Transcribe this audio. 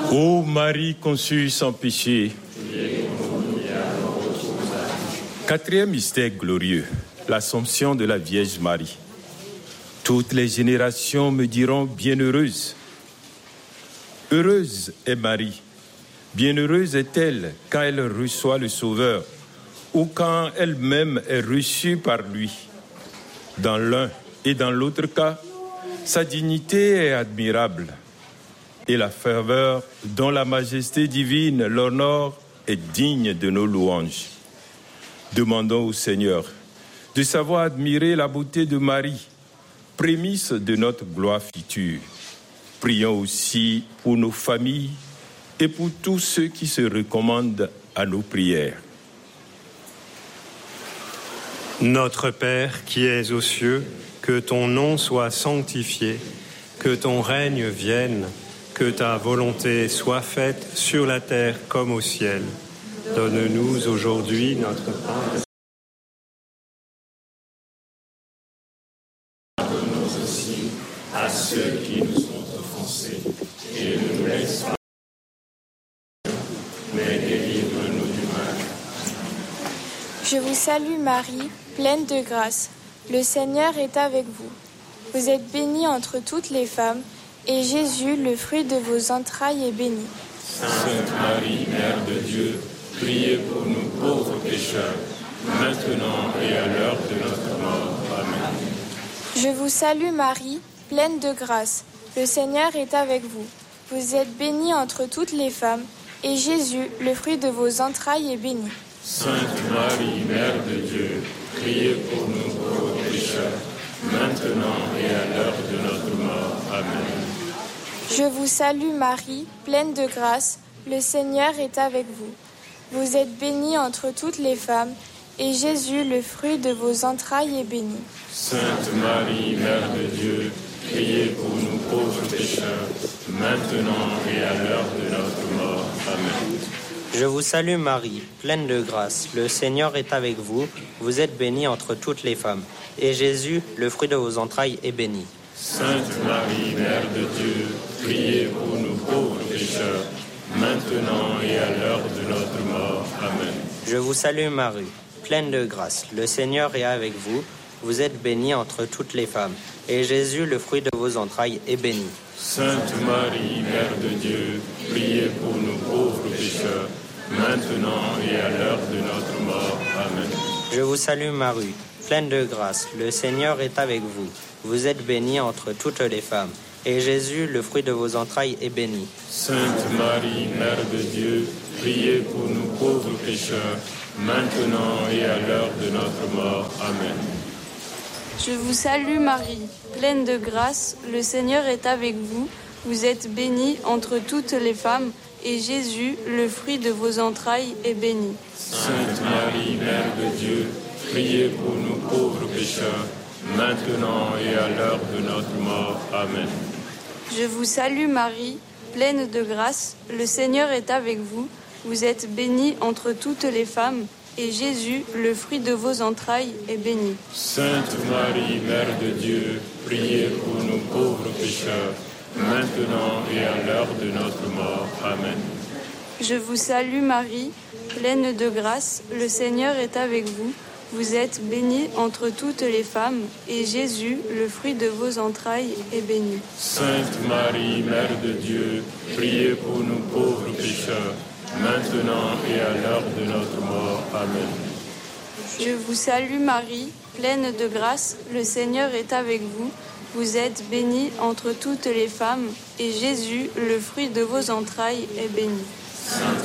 Ô Marie conçue sans péché. Quatrième mystère glorieux, l'Assomption de la Vierge Marie. Toutes les générations me diront bienheureuse. Heureuse est Marie, bienheureuse est-elle quand elle reçoit le Sauveur ou quand elle-même est reçue par lui. Dans l'un et dans l'autre cas, sa dignité est admirable et la ferveur dont la majesté divine l'honore est digne de nos louanges. Demandons au Seigneur de savoir admirer la beauté de Marie, prémisse de notre gloire future. Prions aussi pour nos familles et pour tous ceux qui se recommandent à nos prières. Notre Père qui es aux cieux, que ton nom soit sanctifié, que ton règne vienne, que ta volonté soit faite sur la terre comme au ciel. Donne-nous aujourd'hui notre pain. Pardonne-nous aussi à ceux qui nous ont offensés, et ne nous laisse pas, mais délivre-nous du mal. Je vous salue Marie, pleine de grâce. Le Seigneur est avec vous. Vous êtes bénie entre toutes les femmes, et Jésus, le fruit de vos entrailles, est béni. Sainte Marie, Mère de Dieu, priez pour nous pauvres pécheurs, maintenant et à l'heure de notre mort. Amen. Je vous salue Marie, pleine de grâce. Le Seigneur est avec vous. Vous êtes bénie entre toutes les femmes, et Jésus, le fruit de vos entrailles, est béni. Sainte Marie, Mère de Dieu, priez pour nous pauvres pécheurs, maintenant et à l'heure de notre mort. Amen. Je vous salue Marie, pleine de grâce. Le Seigneur est avec vous. Vous êtes bénie entre toutes les femmes, et Jésus, le fruit de vos entrailles, est béni. Sainte Marie, Mère de Dieu, priez pour nous pauvres pécheurs, maintenant et à l'heure de notre mort. Amen. Je vous salue Marie, pleine de grâce. Le Seigneur est avec vous. Vous êtes bénie entre toutes les femmes. Et Jésus, le fruit de vos entrailles, est béni. Sainte Marie, Mère de Dieu, priez pour nous pauvres pécheurs, maintenant et à l'heure de notre mort. Amen. Je vous salue Marie, pleine de grâce. Le Seigneur est avec vous. Vous êtes bénie entre toutes les femmes. Et Jésus, le fruit de vos entrailles, est béni. Sainte Marie, Mère de Dieu, priez pour nous pauvres pécheurs, maintenant et à l'heure de notre mort. Amen. Je vous salue Marie, pleine de grâce. Le Seigneur est avec vous. Vous êtes bénie entre toutes les femmes. Et Jésus, le fruit de vos entrailles, est béni. Sainte Marie, Mère de Dieu, priez pour nous pauvres pécheurs, maintenant et à l'heure de notre mort. Amen. Je vous salue Marie, pleine de grâce, le Seigneur est avec vous. Vous êtes bénie entre toutes les femmes, et Jésus, le fruit de vos entrailles, est béni. Sainte Marie, Mère de Dieu, priez pour nous pauvres pécheurs, maintenant et à l'heure de notre mort. Amen. Je vous salue Marie, pleine de grâce, le Seigneur est avec vous. Vous êtes bénie entre toutes les femmes, et Jésus, le fruit de vos entrailles, est béni. Sainte Marie, Mère de Dieu, priez pour nous pauvres pécheurs, maintenant et à l'heure de notre mort. Amen. Je vous salue Marie, pleine de grâce, le Seigneur est avec vous. Vous êtes bénie entre toutes les femmes, et Jésus, le fruit de vos entrailles, est béni. Sainte Marie, Mère de Dieu, priez pour nous pauvres pécheurs, maintenant et à l'heure de notre mort. Amen. Je vous salue Marie, pleine de grâce, le Seigneur est avec vous. Vous êtes bénie entre toutes les femmes, et Jésus, le fruit de vos entrailles, est béni. Sainte